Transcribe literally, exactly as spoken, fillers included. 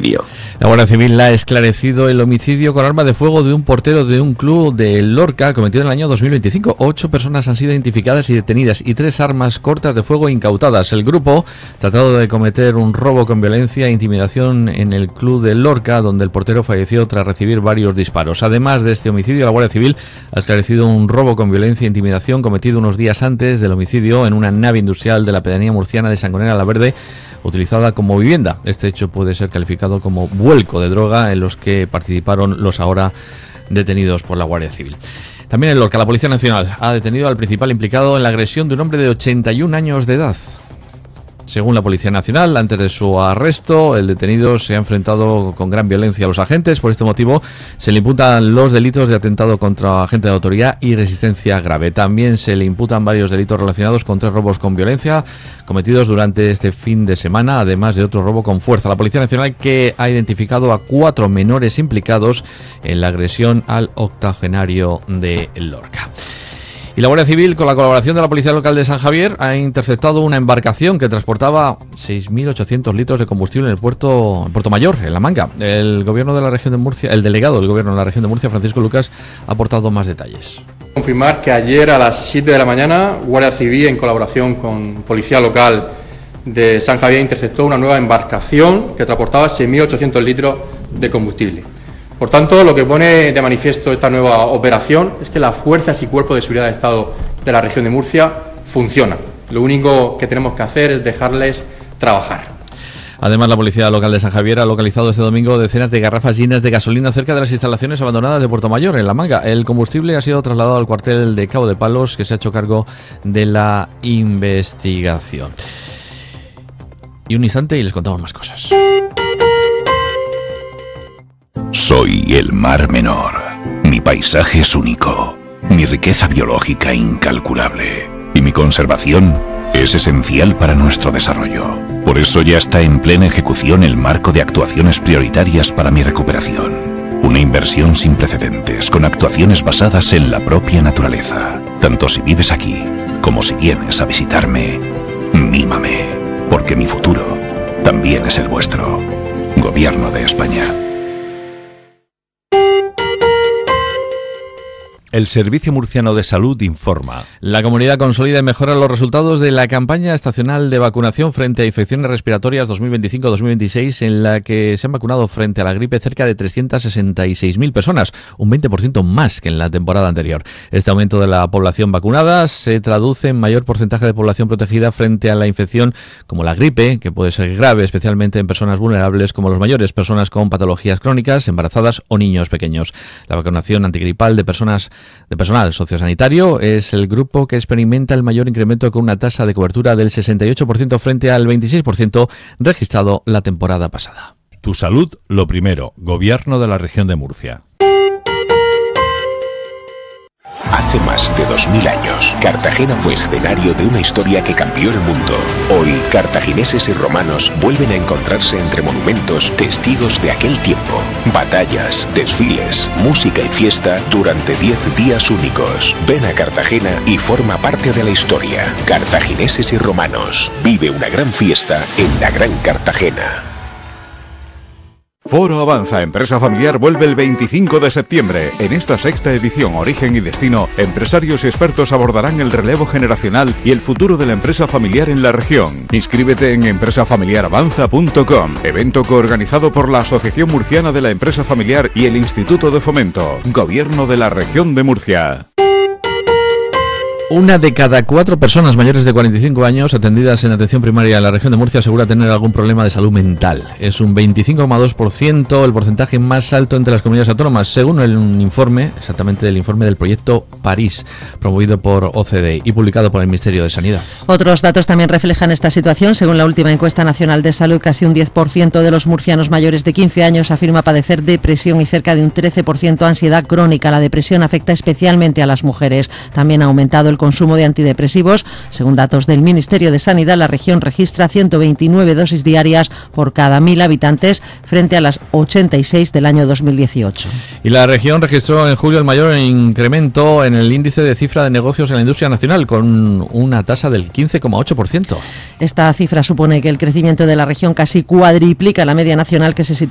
homicidio. La Guardia Civil ha esclarecido el homicidio con arma de fuego de un portero de un club de Lorca cometido en el año dos mil veinticinco. Ocho personas han sido identificadas y detenidas y tres armas cortas de fuego incautadas. El grupo tratado de cometer un robo con violencia e intimidación en el club de Lorca, donde el portero falleció tras recibir varios disparos. Además de este homicidio, la Guardia Civil ha esclarecido un robo con violencia e intimidación cometido unos días antes del homicidio en una nave industrial de la pedanía murciana de Sangonera la Verde, utilizada como vivienda. Este hecho puede ser calificado como vuelco de droga en los que participaron los ahora detenidos por la Guardia Civil. También en Lorca, la Policía Nacional ha detenido al principal implicado en la agresión de un hombre de ochenta y un años de edad. Según la Policía Nacional, antes de su arresto, el detenido se ha enfrentado con gran violencia a los agentes. Por este motivo, se le imputan los delitos de atentado contra agente de autoridad y resistencia grave. También se le imputan varios delitos relacionados con tres robos con violencia cometidos durante este fin de semana, además de otro robo con fuerza. La Policía Nacional, que ha identificado a cuatro menores implicados en la agresión al octogenario de Lorca. Y la Guardia Civil, con la colaboración de la Policía Local de San Javier, ha interceptado una embarcación que transportaba seis mil ochocientos litros de combustible en el puerto, en Puerto Mayor, en La Manga. El gobierno de la región de Murcia, el delegado del gobierno de la región de Murcia, Francisco Lucas, ha aportado más detalles. Confirmar que ayer a las siete de la mañana, Guardia Civil, en colaboración con Policía Local de San Javier, interceptó una nueva embarcación que transportaba seis mil ochocientos litros de combustible. Por tanto, lo que pone de manifiesto esta nueva operación es que las fuerzas y cuerpos de seguridad del Estado de la región de Murcia funcionan. Lo único que tenemos que hacer es dejarles trabajar. Además, la Policía Local de San Javier ha localizado este domingo decenas de garrafas llenas de gasolina cerca de las instalaciones abandonadas de Puerto Mayor, en La Manga. El combustible ha sido trasladado al cuartel de Cabo de Palos, que se ha hecho cargo de la investigación. Y un instante y les contamos más cosas. Soy el Mar Menor. Mi paisaje es único, mi riqueza biológica incalculable y mi conservación es esencial para nuestro desarrollo. Por eso ya está en plena ejecución el marco de actuaciones prioritarias para mi recuperación. Una inversión sin precedentes, con actuaciones basadas en la propia naturaleza. Tanto si vives aquí como si vienes a visitarme, mímame, porque mi futuro también es el vuestro. Gobierno de España. El Servicio Murciano de Salud informa. La comunidad consolida y mejora los resultados de la campaña estacional de vacunación frente a infecciones respiratorias dos mil veinticinco dos mil veintiséis, en la que se han vacunado frente a la gripe cerca de trescientas sesenta y seis mil personas, un veinte por ciento más que en la temporada anterior. Este aumento de la población vacunada se traduce en mayor porcentaje de población protegida frente a la infección como la gripe, que puede ser grave, especialmente en personas vulnerables como los mayores, personas con patologías crónicas, embarazadas o niños pequeños. La vacunación antigripal de personas de personal sociosanitario es el grupo que experimenta el mayor incremento, con una tasa de cobertura del sesenta y ocho por ciento frente al veintiséis por ciento registrado la temporada pasada. Tu salud, lo primero. Gobierno de la región de Murcia. Hace más de dos mil años, Cartagena fue escenario de una historia que cambió el mundo. Hoy, cartagineses y romanos vuelven a encontrarse entre monumentos, testigos de aquel tiempo. Batallas, desfiles, música y fiesta durante diez días únicos. Ven a Cartagena y forma parte de la historia. Cartagineses y romanos. Vive una gran fiesta en la Gran Cartagena. Foro Avanza Empresa Familiar vuelve el veinticinco de septiembre. En esta sexta edición Origen y Destino, empresarios y expertos abordarán el relevo generacional y el futuro de la empresa familiar en la región. Inscríbete en empresa familiar avanza punto com, evento coorganizado por la Asociación Murciana de la Empresa Familiar y el Instituto de Fomento. Gobierno de la Región de Murcia. Una de cada cuatro personas mayores de cuarenta y cinco años atendidas en atención primaria en la región de Murcia asegura tener algún problema de salud mental. Es un veinticinco coma dos por ciento, el porcentaje más alto entre las comunidades autónomas, según el informe, exactamente el informe del proyecto París, promovido por O C D E y publicado por el Ministerio de Sanidad. Otros datos también reflejan esta situación. Según la última encuesta nacional de salud, casi un diez por ciento de los murcianos mayores de quince años afirma padecer depresión y cerca de un trece por ciento ansiedad crónica. La depresión afecta especialmente a las mujeres. También ha aumentado el consumo de antidepresivos. Según datos del Ministerio de Sanidad, la región registra ciento veintinueve dosis diarias por cada mil habitantes frente a las ochenta y seis del año dos mil dieciocho. Y la región registró en julio el mayor incremento en el índice de cifra de negocios en la industria nacional, con una tasa del quince coma ocho por ciento. Esta cifra supone que el crecimiento de la región casi cuadriplica la media nacional, que se sitúa